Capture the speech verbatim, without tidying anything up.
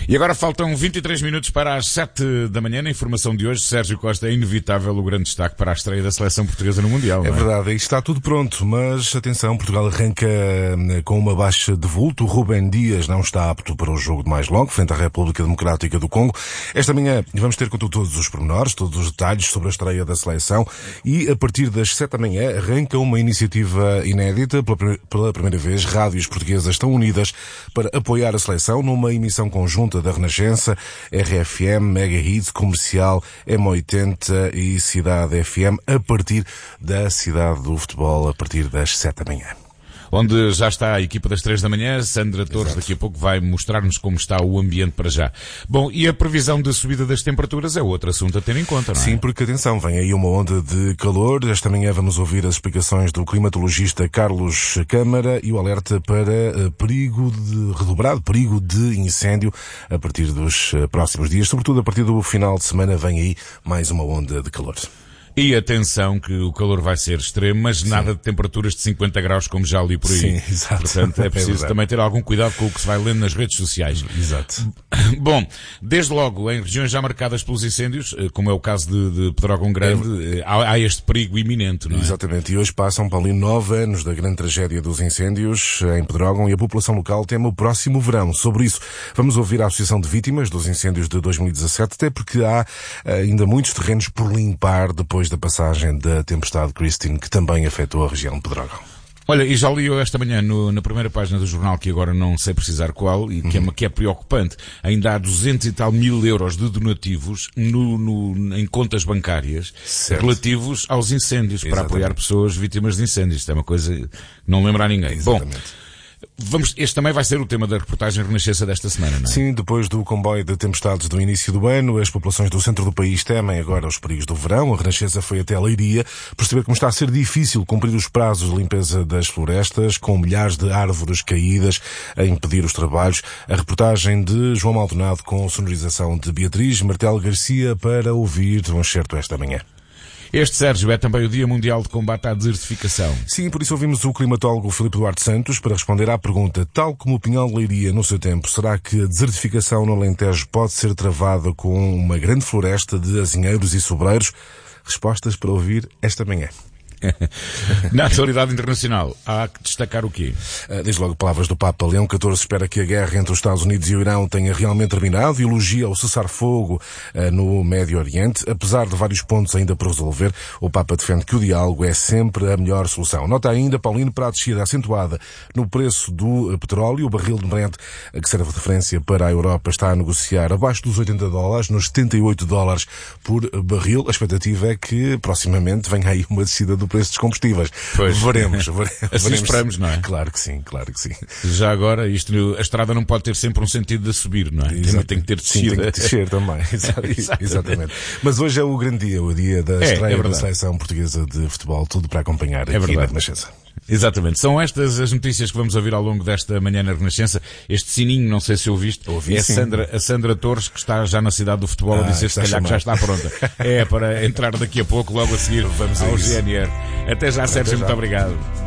E agora faltam vinte e três minutos para as sete da manhã. Na informação de hoje, Sérgio Costa é inevitável o grande destaque para a estreia da seleção portuguesa no Mundial. É, não é verdade, aí está tudo pronto, mas atenção, Portugal arranca com uma baixa de vulto. Rubem Dias não está apto para o jogo de mais longo, frente à República Democrática do Congo. Esta manhã vamos ter contudo todos os pormenores, todos os detalhes sobre a estreia da seleção e a partir das sete da manhã arranca uma iniciativa inédita. Pela, pela primeira vez, rádios portuguesas estão unidas para apoiar a seleção numa emissão conjunta da Renascença, R F M, Mega Hits, Comercial, M oitenta e Cidade F M, a partir da Cidade do Futebol, a partir das sete da manhã. Onde já está a equipa das três da manhã, Sandra Torres Exato. Daqui a pouco vai mostrar-nos como está o ambiente para já. Bom, e a previsão de subida das temperaturas é outro assunto a ter em conta, não é? Sim, porque atenção, vem aí uma onda de calor. Esta manhã vamos ouvir as explicações do climatologista Carlos Câmara e o alerta para perigo de redobrado, perigo de incêndio a partir dos próximos dias. Sobretudo a partir do final de semana vem aí mais uma onda de calor. E atenção que o calor vai ser extremo, mas Sim. nada de temperaturas de cinquenta graus como já li por aí. Sim, exato. Portanto, é preciso é também ter algum cuidado com o que se vai lendo nas redes sociais. Exato. Bom, desde logo, em regiões já marcadas pelos incêndios, como é o caso de, de Pedrógão Grande, é... há, há este perigo iminente, não é? Exatamente. E hoje passam para ali nove anos da grande tragédia dos incêndios em Pedrógão e a população local teme o próximo verão. Sobre isso, vamos ouvir a Associação de Vítimas dos Incêndios de dois mil e dezassete, até porque há ainda muitos terrenos por limpar depois da passagem da tempestade Christine, que também afetou a região de Pedrógão. Olha, e já li eu esta manhã no, na primeira página do jornal, que agora não sei precisar qual, e que, uhum. é, que é preocupante. Ainda há duzentos e tal mil euros de donativos no, no, em contas bancárias certo. relativos aos incêndios, Exatamente. para apoiar pessoas vítimas de incêndios. Isto é uma coisa que não lembra a ninguém. Exatamente. Bom, Vamos, este também vai ser o tema da reportagem Renascença desta semana, não é? Sim, depois do comboio de tempestades do início do ano, as populações do centro do país temem agora os perigos do verão. A Renascença foi até a Leiria perceber como está a ser difícil cumprir os prazos de limpeza das florestas, com milhares de árvores caídas a impedir os trabalhos. A reportagem de João Maldonado com sonorização de Beatriz Martel Garcia para ouvir um excerto esta manhã. Este, Sérgio, é também o Dia Mundial de Combate à Desertificação. Sim, por isso ouvimos o climatólogo Filipe Duarte Santos para responder à pergunta, tal como o Pinhal de Leiria no seu tempo, será que a desertificação no Alentejo pode ser travada com uma grande floresta de azinheiros e sobreiros? Respostas para ouvir esta manhã. Na atualidade internacional, há que destacar o quê? Desde logo palavras do Papa Leão catorze espera que a guerra entre os Estados Unidos e o Irão tenha realmente terminado e elogia o cessar-fogo no Médio Oriente. Apesar de vários pontos ainda por resolver, o Papa defende que o diálogo é sempre a melhor solução. Nota ainda, Paulino, para a descida acentuada no preço do petróleo. O barril de Brent, que serve de referência para a Europa, está a negociar abaixo dos oitenta dólares, nos setenta e oito dólares por barril. A expectativa é que proximamente venha aí uma descida do preço dos combustíveis. Pois. Veremos, veremos. Assim veremos. esperamos, não é? Claro que sim, claro que sim. Já agora, isto, a estrada não pode ter sempre um sentido de subir, não é? Tem, tem que ter descida. Sim, tem que descer também. Exatamente. Mas hoje é o grande dia, o dia da é, estreia é da seleção portuguesa de futebol, tudo para acompanhar é aqui verdade. na Renascença. Exatamente. São estas as notícias que vamos ouvir ao longo desta manhã na Renascença. Este sininho, não sei se ouviste, Ouvi, é a Sandra, a Sandra Torres, que está já na cidade do futebol, ah, a dizer se calhar que já está pronta. É para entrar daqui a pouco, logo a seguir, vamos ao G N R. Até já, Sérgio, muito obrigado.